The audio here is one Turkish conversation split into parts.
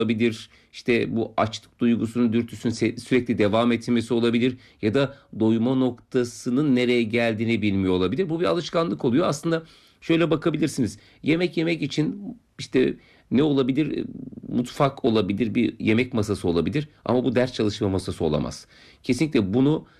olabilir. İşte bu açlık duygusunun, dürtüsünün sürekli devam etmesi olabilir. Ya da doyma noktasının nereye geldiğini bilmiyor olabilir. Bu bir alışkanlık oluyor. Aslında şöyle bakabilirsiniz. Yemek yemek için işte ne olabilir? Mutfak olabilir, bir yemek masası olabilir. Ama bu ders çalışma masası olamaz. Kesinlikle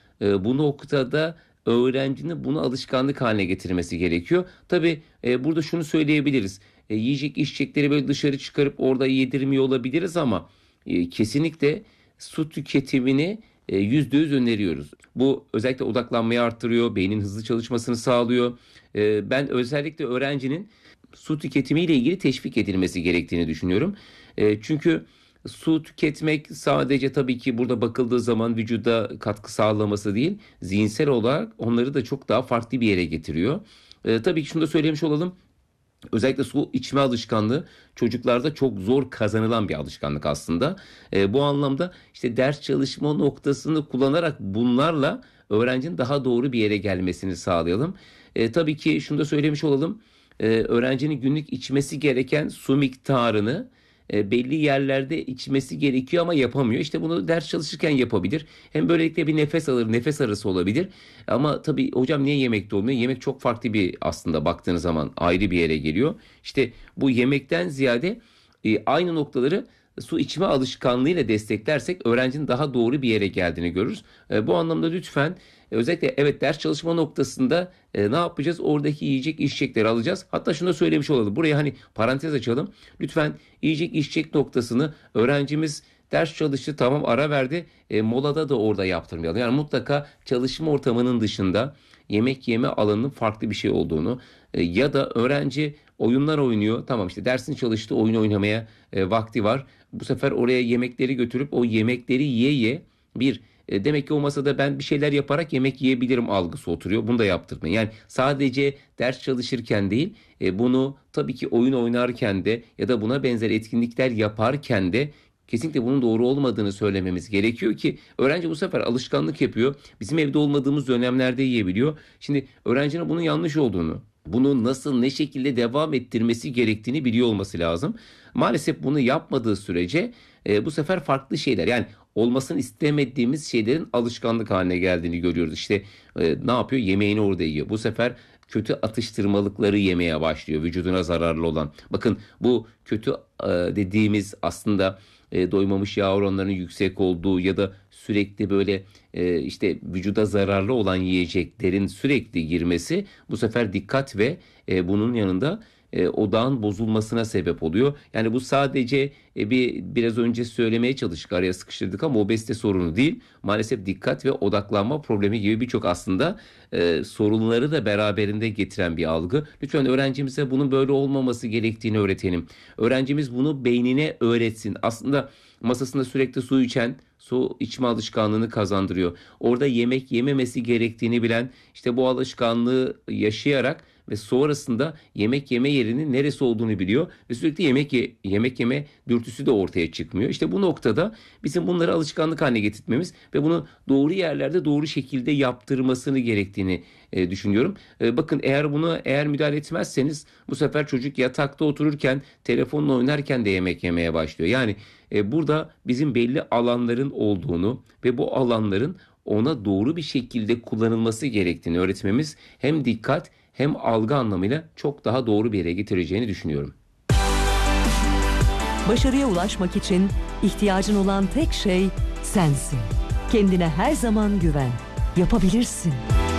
bu noktada öğrencinin bunu alışkanlık haline getirmesi gerekiyor. Tabii burada şunu söyleyebiliriz. Yiyecek içecekleri böyle dışarı çıkarıp orada yedirmiyor olabiliriz ama kesinlikle su tüketimini %100 öneriyoruz. Bu özellikle odaklanmayı arttırıyor, beynin hızlı çalışmasını sağlıyor. Ben özellikle öğrencinin su tüketimiyle ilgili teşvik edilmesi gerektiğini düşünüyorum. Çünkü su tüketmek sadece tabii ki burada bakıldığı zaman vücuda katkı sağlaması değil, zihinsel olarak onları da çok daha farklı bir yere getiriyor. Tabii ki şunu da söylemiş olalım. Özellikle su içme alışkanlığı çocuklarda çok zor kazanılan bir alışkanlık aslında. Bu anlamda işte ders çalışma noktasını kullanarak bunlarla öğrencinin daha doğru bir yere gelmesini sağlayalım. Tabii ki şunu da söylemiş olalım. Öğrencinin günlük içmesi gereken su miktarını belli yerlerde içmesi gerekiyor ama yapamıyor. İşte bunu ders çalışırken yapabilir. Hem böylelikle bir nefes alır, nefes arası olabilir. Ama tabii hocam niye yemekte olmuyor? Yemek çok farklı bir aslında baktığınız zaman ayrı bir yere geliyor. İşte bu yemekten ziyade aynı noktaları su içme alışkanlığıyla desteklersek öğrencinin daha doğru bir yere geldiğini görürüz. Bu anlamda lütfen özellikle evet ders çalışma noktasında ne yapacağız? Oradaki yiyecek içecekleri alacağız. Hatta şunu da söylemiş olalım. Buraya hani parantez açalım. Lütfen yiyecek içecek noktasını öğrencimiz ders çalıştı, tamam, ara verdi. Molada da orada yaptırmayalım. Yani mutlaka çalışma ortamının dışında yemek yeme alanının farklı bir şey olduğunu ya da öğrenci oyunlar oynuyor. Tamam, işte dersini çalıştı, oyun oynamaya vakti var. Bu sefer oraya yemekleri götürüp o yemekleri ye demek ki o masada ben bir şeyler yaparak yemek yiyebilirim algısı oturuyor. Bunu da yaptırmayın. Yani sadece ders çalışırken değil, bunu tabii ki oyun oynarken de ya da buna benzer etkinlikler yaparken de kesinlikle bunun doğru olmadığını söylememiz gerekiyor ki öğrenci bu sefer alışkanlık yapıyor. Bizim evde olmadığımız dönemlerde yiyebiliyor. Şimdi öğrencinin bunun yanlış olduğunu, bunu nasıl, ne şekilde devam ettirmesi gerektiğini biliyor olması lazım. Maalesef bunu yapmadığı sürece bu sefer farklı şeyler, yani olmasını istemediğimiz şeylerin alışkanlık haline geldiğini görüyoruz. İşte ne yapıyor? Yemeğini orada yiyor. Bu sefer kötü atıştırmalıkları yemeye başlıyor, vücuduna zararlı olan. Bakın bu kötü dediğimiz aslında doymamış yağ oranlarının yüksek olduğu ya da sürekli böyle işte vücuda zararlı olan yiyeceklerin sürekli girmesi bu sefer dikkat ve bunun yanında odağın bozulmasına sebep oluyor. Yani bu sadece biraz önce söylemeye çalıştık, araya sıkıştırdık ama obezite sorunu değil. Maalesef dikkat ve odaklanma problemi gibi birçok aslında sorunları da beraberinde getiren bir algı. Lütfen öğrencimize bunun böyle olmaması gerektiğini öğretelim. Öğrencimiz bunu beynine öğretsin. Aslında masasında sürekli su içen, su içme alışkanlığını kazandırıyor. Orada yemek yememesi gerektiğini bilen, işte bu alışkanlığı yaşayarak ve sonrasında yemek yeme yerinin neresi olduğunu biliyor ve sürekli yemek yeme dürtüsü de ortaya çıkmıyor. İşte bu noktada bizim bunları alışkanlık haline getirmemiz ve bunu doğru yerlerde doğru şekilde yaptırmasını gerektiğini düşünüyorum. Bakın, eğer müdahale etmezseniz bu sefer çocuk yatakta otururken telefonla oynarken de yemek yemeye başlıyor. Yani burada bizim belli alanların olduğunu ve bu alanların ona doğru bir şekilde kullanılması gerektiğini öğretmemiz hem dikkat hem algı anlamıyla çok daha doğru bir yere getireceğini düşünüyorum. Başarıya ulaşmak için ihtiyacın olan tek şey sensin. Kendine her zaman güven. Yapabilirsin.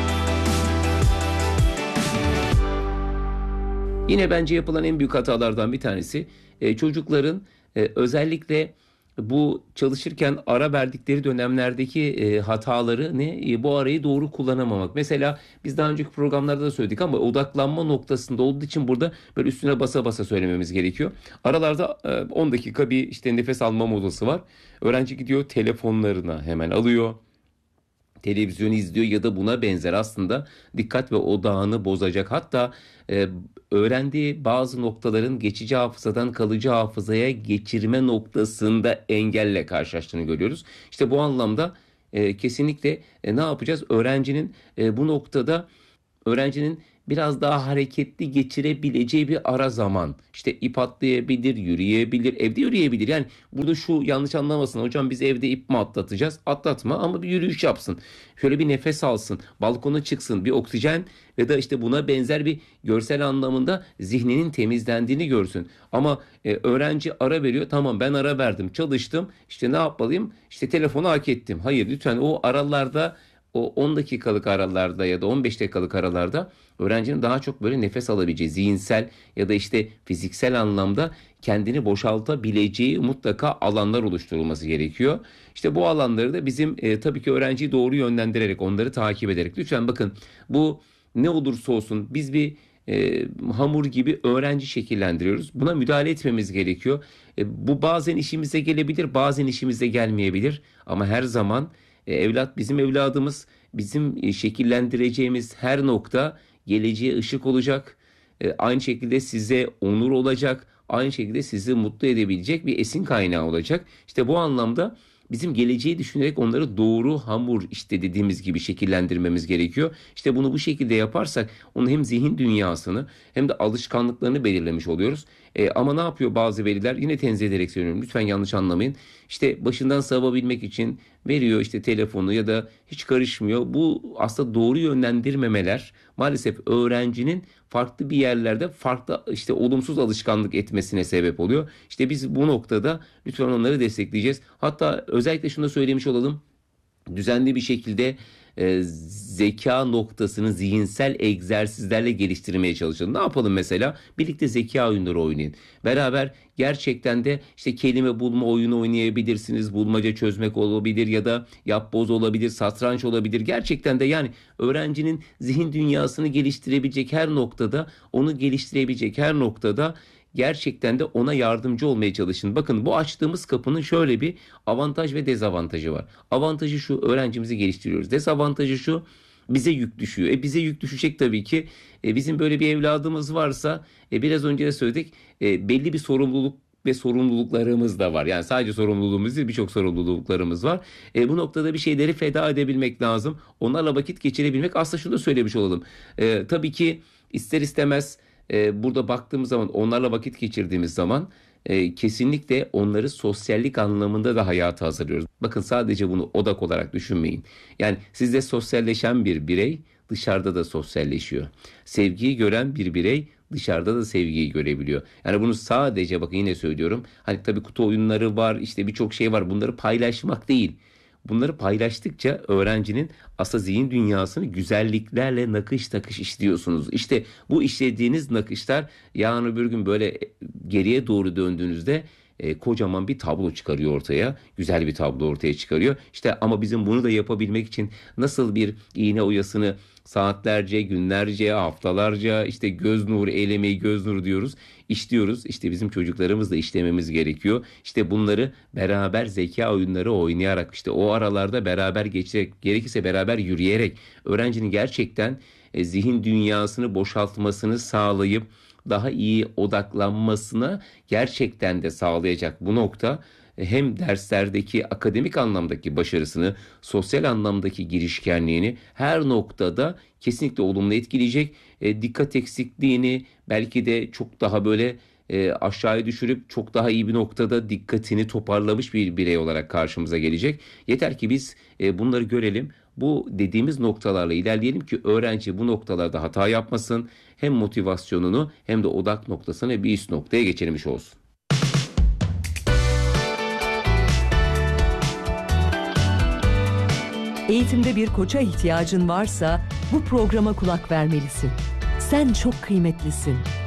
Yine bence yapılan en büyük hatalardan bir tanesi çocukların özellikle bu çalışırken ara verdikleri dönemlerdeki hataları bu arayı doğru kullanamamak. Mesela biz daha önceki programlarda da söyledik ama odaklanma noktasında olduğu için burada böyle üstüne basa basa söylememiz gerekiyor. Aralarda 10 dakika bir işte nefes alma molası var. Öğrenci gidiyor, telefonlarına hemen alıyor. Televizyon izliyor ya da buna benzer aslında dikkat ve odağını bozacak. Hatta öğrendiği bazı noktaların geçici hafızadan kalıcı hafızaya geçirme noktasında engelle karşılaştığını görüyoruz. İşte bu anlamda kesinlikle ne yapacağız? Bu noktada öğrencinin biraz daha hareketli geçirebileceği bir ara zaman. İşte ip atlayabilir, yürüyebilir, evde yürüyebilir. Yani burada şu yanlış anlamasın. Hocam biz evde ip mi atlatacağız? Atlatma ama bir yürüyüş yapsın. Şöyle bir nefes alsın, balkona çıksın, bir oksijen ya da işte buna benzer bir görsel anlamında zihninin temizlendiğini görsün. Ama öğrenci ara veriyor. Tamam ben ara verdim, çalıştım. İşte ne yapmalıyım? İşte telefonu hak ettim. Hayır lütfen o aralarda, o 10 dakikalık aralarda ya da 15 dakikalık aralarda öğrencinin daha çok böyle nefes alabileceği, zihinsel ya da işte fiziksel anlamda kendini boşaltabileceği mutlaka alanlar oluşturulması gerekiyor. İşte bu alanları da bizim tabii ki öğrenciyi doğru yönlendirerek, onları takip ederek. Lütfen bakın, bu ne olursa olsun biz bir hamur gibi öğrenci şekillendiriyoruz. Buna müdahale etmemiz gerekiyor. Bu bazen işimize gelebilir, bazen işimize gelmeyebilir. Ama her zaman evlat bizim evladımız. Bizim şekillendireceğimiz her nokta geleceğe ışık olacak. Aynı şekilde size onur olacak. Aynı şekilde sizi mutlu edebilecek bir esin kaynağı olacak. İşte bu anlamda bizim geleceği düşünerek onları doğru hamur işte dediğimiz gibi şekillendirmemiz gerekiyor. İşte bunu bu şekilde yaparsak onun hem zihin dünyasını hem de alışkanlıklarını belirlemiş oluyoruz. Ama ne yapıyor bazı veliler? Yine tenzih ederek söylüyorum. Lütfen yanlış anlamayın. İşte başından savabilmek için veriyor işte telefonu ya da hiç karışmıyor. Bu aslında doğru yönlendirmemeler maalesef öğrencinin farklı bir yerlerde farklı işte olumsuz alışkanlık etmesine sebep oluyor. İşte biz bu noktada lütfen onları destekleyeceğiz. Hatta özellikle şunu da söylemiş olalım. Düzenli bir şekilde zeka noktasını zihinsel egzersizlerle geliştirmeye çalışalım. Ne yapalım mesela? Birlikte zeka oyunları oynayın. Beraber gerçekten de işte kelime bulma oyunu oynayabilirsiniz. Bulmaca çözmek olabilir ya da yapboz olabilir, satranç olabilir. Gerçekten de yani öğrencinin zihin dünyasını geliştirebilecek her noktada, onu geliştirebilecek her noktada gerçekten de ona yardımcı olmaya çalışın. Bakın, bu açtığımız kapının şöyle bir avantaj ve dezavantajı var. Avantajı şu: öğrencimizi geliştiriyoruz. Dezavantajı şu: bize yük düşüyor. Bize yük düşecek tabii ki. Bizim böyle bir evladımız varsa biraz önce de söyledik, belli bir sorumluluk ve sorumluluklarımız da var. Yani sadece sorumluluğumuz değil, birçok sorumluluklarımız var. Bu noktada bir şeyleri feda edebilmek lazım. Onlarla vakit geçirebilmek. Aslında şunu da söylemiş olalım. Tabii ki ister istemez burada baktığımız zaman, onlarla vakit geçirdiğimiz zaman kesinlikle onları sosyallik anlamında da hayata hazırlıyoruz. Bakın, sadece bunu odak olarak düşünmeyin. Yani sizde sosyalleşen bir birey dışarıda da sosyalleşiyor. Sevgiyi gören bir birey dışarıda da sevgiyi görebiliyor. Yani bunu sadece, bakın yine söylüyorum, hani tabii kutu oyunları var, işte birçok şey var. Bunları paylaşmak değil. Bunları paylaştıkça öğrencinin aslında zihin dünyasını güzelliklerle nakış takış işliyorsunuz. İşte bu işlediğiniz nakışlar yarın öbür gün böyle geriye doğru döndüğünüzde kocaman bir tablo çıkarıyor ortaya. Güzel bir tablo ortaya çıkarıyor. İşte ama bizim bunu da yapabilmek için nasıl bir iğne oyasını saatlerce, günlerce, haftalarca işte göz nuru, el emeği, göz nuru diyoruz, işliyoruz. İşte bizim çocuklarımızla işlememiz gerekiyor. İşte bunları beraber zeka oyunları oynayarak, işte o aralarda beraber geçerek, gerekirse beraber yürüyerek öğrencinin gerçekten zihin dünyasını boşaltmasını sağlayıp daha iyi odaklanmasına gerçekten de sağlayacak bu nokta, hem derslerdeki akademik anlamdaki başarısını, sosyal anlamdaki girişkenliğini her noktada kesinlikle olumlu etkileyecek. Dikkat eksikliğini belki de çok daha böyle aşağıya düşürüp çok daha iyi bir noktada dikkatini toparlamış bir birey olarak karşımıza gelecek. Yeter ki biz bunları görelim. Bu dediğimiz noktalarla ilerleyelim ki öğrenci bu noktalarda hata yapmasın. Hem motivasyonunu hem de odak noktasını bir üst noktaya geçirmiş olsun. Eğitimde bir koça ihtiyacın varsa bu programa kulak vermelisin. Sen çok kıymetlisin.